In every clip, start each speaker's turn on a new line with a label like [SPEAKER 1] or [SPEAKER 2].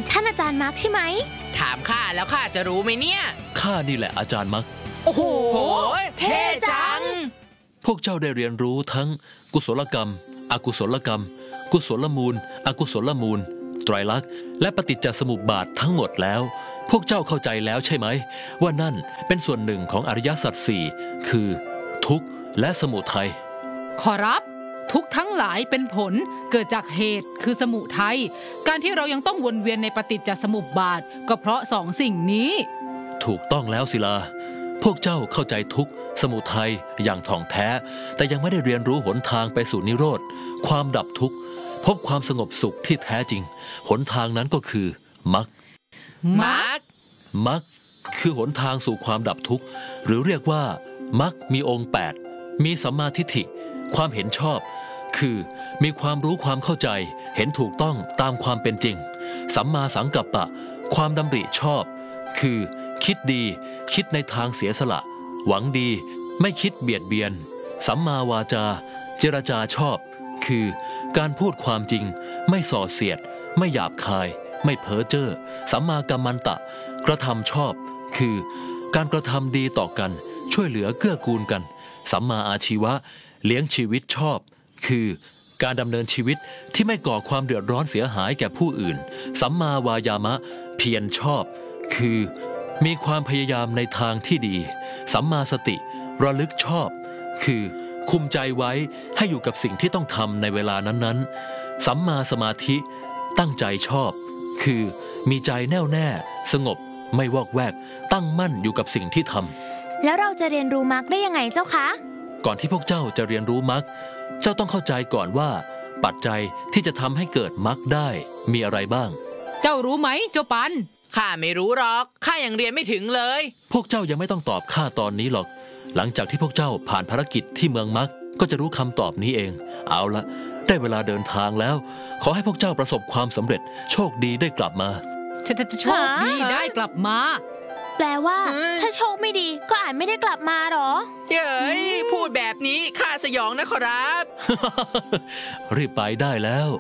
[SPEAKER 1] ท่านอาจารย์มาร์กใช่ไหม
[SPEAKER 2] ถามข้าแล้วข้าจะรู้ไหมเนี่ย
[SPEAKER 3] ข้านี่แหละอาจารย์มัก
[SPEAKER 2] โอ้โหเท่จัง
[SPEAKER 3] พวกเจ้าได้เรียนรู้ทั้งกุศลกรรมอกุศลกรรมกุศลมูลอกุศลมูลไตรลักษณ์และปฏิจจสมุปบาททั้งหมดแล้วพวกเจ้าเข้าใจแล้วใช่ไหมว่านั่นเป็นส่วนหนึ่งของอริยสัจสี่คือทุกข์และสมุทัย
[SPEAKER 4] ขอรับทุกทั้งหลายเป็นผลเกิดจากเหตุคือสมุทัยการที่เรายังต้องวนเวียนในปฏิจจสมุปบาทก็เพราะสองสิ่งนี้
[SPEAKER 3] ถูกต้องแล้วศิลาพวกเจ้าเข้าใจทุกข์สมุทัยอย่างถ่องแท้แต่ยังไม่ได้เรียนรู้หนทางไปสู่นิโรธความดับทุกข์พบความสงบสุขที่แท้จริงหนทางนั้นก็คือมรรคมรรคคือหนทางสู่ความดับทุกข์หรือเรียกว่ามรรคมีองค์8มีสัมมาทิฏฐิความเห็นชอบคือมีความรู้ความเข้าใจเห็นถูกต้องตามความเป็นจริงสัมมาสังกัปปะความดำริชอบคือคิดดีคิดในทางเสียสละหวังดีไม่คิดเบียดเบียนสัมมาวาจาเจรจาชอบคือการพูดความจริงไม่ส่อเสียดไม่หยาบคายไม่เพ้อเจ้อสัมมากัมมันตะกระทำชอบคือการกระทำดีต่อกันช่วยเหลือเกื้อกูลกันสัมมาอาชีวะเลี้ยงชีวิตชอบคือการดำเนินชีวิตที่ไม่ก่อความเดือดร้อนเสียหายแก่ผู้อื่นสัมมาวายามะเพียรชอบคือมีความพยายามในทางที่ดีสัมมาสติระลึกชอบคือคุมใจไว้ให้อยู่กับสิ่งที่ต้องทำในเวลานั้นๆสัมมาสมาธิตั้งใจชอบคือมีใจแน่วแน่สงบไม่วอกแวกตั้งมั่นอยู่กับสิ่งที่ท
[SPEAKER 1] ำแล้วเราจะเรียนรู้มรรคได้ยังไงเจ้าคะ
[SPEAKER 3] ก่อนที่พวกเจ้าจะเรียนรู้มรรคเจ้าต้องเข้าใจก่อนว่าปัจจัยที่จะทำให้เกิดมรรคได้มีอะไรบ้าง
[SPEAKER 4] เจ้ารู้ไหมเจ้าปัน
[SPEAKER 2] ข้าไม่รู้หรอกข้ายังเรียนไม่ถึงเลย
[SPEAKER 3] พวกเจ้ายังไม่ต้องตอบข้าตอนนี้หรอกหลังจากที่พวกเจ้าผ่านภารกิจที่เมืองมรรคก็จะรู้คำตอบนี้เองเอาละได้เวลาเดินทางแล้วขอให้พวกเจ้าประสบความสำเร็จโชคดีได้กลับมา
[SPEAKER 4] โชคดีได้กลับมา
[SPEAKER 1] แปลว่าถ้าโชคไม่ดีก็อาจไม่ได้กลับมาหรอ
[SPEAKER 2] เย้ยพูดแบบนี้ข้าสยองนะขอรับ
[SPEAKER 3] รีบไปได้แล้ว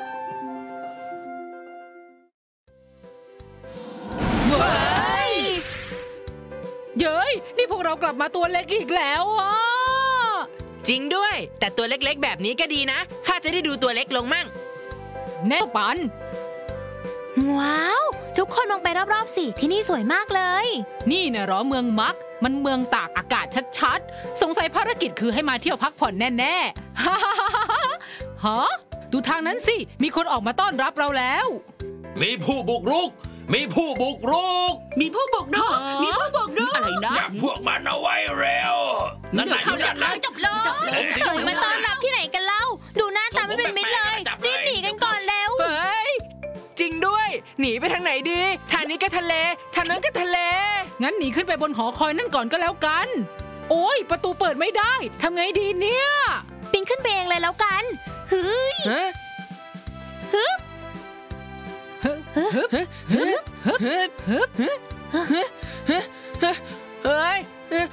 [SPEAKER 4] เย้ยนี่พวกเรากลับมาตัวเล็กอีกแล้วอ่ะ
[SPEAKER 2] จริงด้วยแต่ตัวเล็กๆแบบนี้ก็ดีนะข้าจะได้ดูตัวเล็กลงมั่ง
[SPEAKER 4] แน่ปัน
[SPEAKER 1] ว้าวทุกคนมองไปรอบๆสิที่นี่สวยมากเลย
[SPEAKER 4] นี่นะเหรอเมืองมักมันเมืองตากอากาศชัดๆสงสัยภารกิจคือให้มาเที่ยวพักผ่อนแน่ๆฮะดูทางนั้นสิมีคนออกมาต้อนรับเราแล้ว
[SPEAKER 5] มีผู้บุกรุกมีผู้บุกรุก
[SPEAKER 6] มีผู้บุกรุกมีผู้บุกรุกอะไรนะ
[SPEAKER 5] จับพวกมันเอาไว้เร็ว
[SPEAKER 6] นั่นไหนอยู่นั่นเลย
[SPEAKER 1] จับเลยมาต้อนรับที่ไหนกันเล่าดูหน้าตาไม่เป็นมิตรเลยรีบหนีกันก่อนเร็ว
[SPEAKER 2] เฮ้ยจริงด้วยหนีไปทางไหนดีทางนี้ก็ทะเลทางนั้นก็ทะเล
[SPEAKER 4] งั้นหนีขึ้นไปบนหอคอยนั่นก่อนก็แล้วกันโอ้ยประตูเปิดไม่ได้ทำไงดีเนี่ย
[SPEAKER 1] ปีนขึ้นไปเองเลยแล้วกันฮึฮึ
[SPEAKER 2] เฮ้ย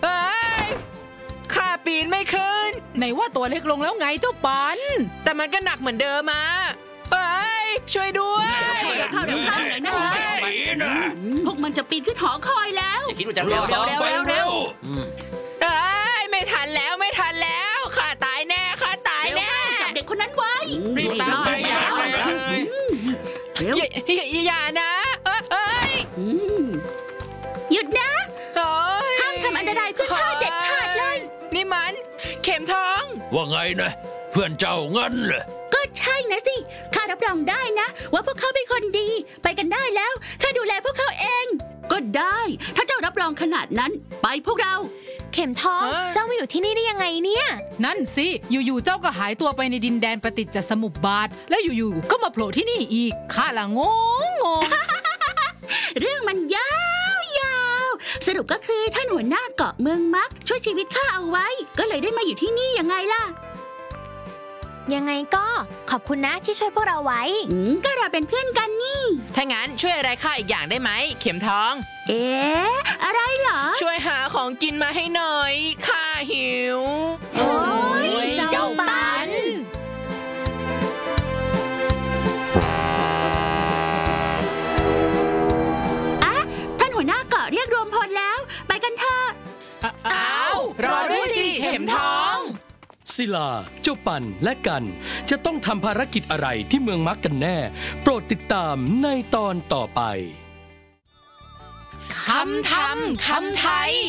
[SPEAKER 2] ข้าปีนไม่ขึ้น
[SPEAKER 4] ไหนว่าตัวเล็กลงแล้วไงเจ้าปัน
[SPEAKER 2] แต่มันก็หนักเหมือนเดิมมาเฮ้ยช่วยด้วย
[SPEAKER 6] เข้าไหนนะพวกมันจะปีนขึ้นหอคอยแล้ว
[SPEAKER 5] คิดว่าจะเร็ว
[SPEAKER 2] ไม่ทันแล้วข้าตายแน่
[SPEAKER 6] จับเด็กคนนั้นไว้
[SPEAKER 2] รีบตามไปอย่านะ
[SPEAKER 6] หยุดนะห้ามทำอันตรายเพื่อข้าเด็ดขาดเลย
[SPEAKER 2] นี่มันเข็มทอง
[SPEAKER 5] ว่าไงนะเพื่อนเจ้างั้นเหรอ
[SPEAKER 6] ก็ใช่นะสิข้ารับรองได้นะว่าพวกเขาเป็นคนดีไปกันได้แล้วข้าดูแลพวกเขาเองก็ได้ถ้าเจ้ารับรองขนาดนั้นไปพวกเรา
[SPEAKER 1] เข็มทองเจ้ามาอยู่ที่นี่ได้ยังไงเนี่ย
[SPEAKER 4] นั่นสิอยู่ๆเจ้าก็หายตัวไปในดินแดนปฏิจจสมุปบาทแล้วอยู่ๆก็มาโผล่ที่นี่อีกข้าละงง
[SPEAKER 6] เรื่องมันยาวสรุปก็คือท่านหัวหน้าเกาะเมืองมักช่วยชีวิตข้าเอาไว้ก็เลยได้มาอยู่ที่นี่ยังไงล่ะ
[SPEAKER 1] ยังไงก็ขอบคุณนะที่ช่วยพวกเราไว้
[SPEAKER 6] ก็เราเป็นเพื่อนกันนี่
[SPEAKER 2] ถ้างั้นช่วยอะไรข้าอีกอย่างได้ไหมเข็มทอง
[SPEAKER 6] อะไรเหรอ
[SPEAKER 2] ช่วยหาของกินมาให้หน่อยข้าหิว
[SPEAKER 1] โอ้ยเจ้าปัน
[SPEAKER 6] เ
[SPEAKER 2] มทอง
[SPEAKER 7] ศิลา เจ้าปันและกันจะต้องทำภารกิจอะไรที่เมืองมักกันแน่ โปรดติดตามในตอนต่อไป
[SPEAKER 2] คำทำคำไทย